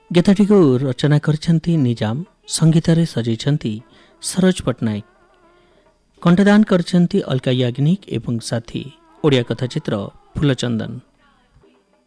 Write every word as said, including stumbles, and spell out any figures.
गीतटी को रचना करछंती निजाम, संगीतरे सजेछंती सरोज पट्टनायक, कंठदान करछंती अलका याग्निक एवं साथी ओडिया कथाचित्र फूलचंदन।